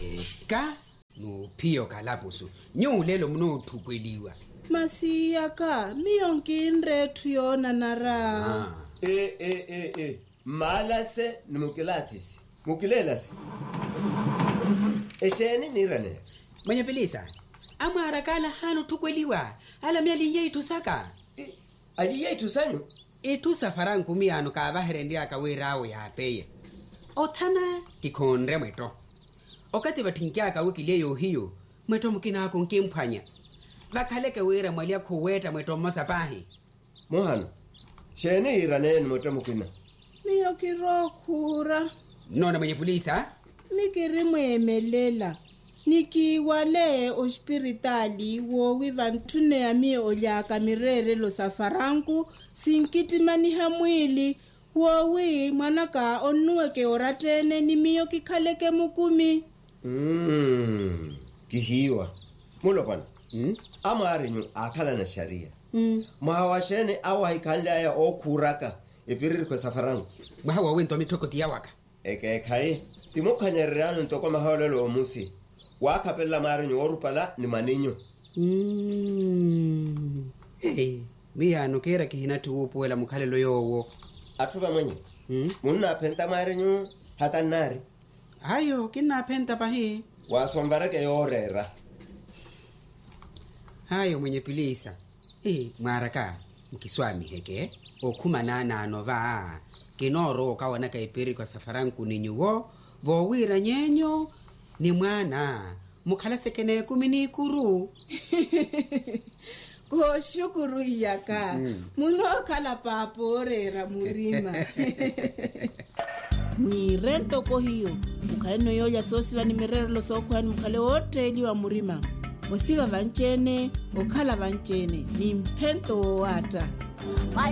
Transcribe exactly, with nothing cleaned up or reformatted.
eka no pio kalabusu nyulelo mno thukweliwa masiyaka miyonkinre thuyona nara ah eh eh eh eh malase nimukilatisi mukilelas eseni nirane mwenye pelisa amara kala hano thukweliwa ala myali yetu saka ali yetu sanyu etu safaran kumiano ka baherendi akawerawo ya peye othana kikhonre mweto okati bathinkia ka wikileyo hiyo mweto mukina ko nkemphanya bakhaleke wera mwalia khoweta mweto masapahi mohano sheni irane nimothamukina miyokirokhura nona mwenye polisa mikiri mwemelela nikiwale ospiritali wo wivantune ya mi olyaka mirere lo safaranku sinkitimaniha mwili wowi mwanaka onuweke oratene ni miyo kikhaleke mukumi mm kihiwa mulopana mm amarinyu akhala na sharia mm mahawashene awahikhandla ya okhuraka epiriri kwa safaranku mwawa wento mitokoti yawaka eke khai timokhanyererano ntoko mahawlelo omusi wakhapella marinyu orupala ni maninyo mm hey miyano kera kihina tuupuela mukhalelo yowo athuva mwenye mm munna phenta marinyu hatanari ayo kinaphenta pahi wasombareke yorera hayo mwenye pilisa eh mwaraka mkiswami heke okhumana nano va kinoro kawana kaipiri kwa safaranku ninyuwo vowira nyenyo ni mwana mukhala sekene kumini kuru ko shukuru yaka mm. muno khala paporera murima ni rento ko hiyo ukhale no yoya sosi ni mirero lo sokhwani mukhale hoteli wa murima wasiva vanchene okhala vanchene ni mphento wata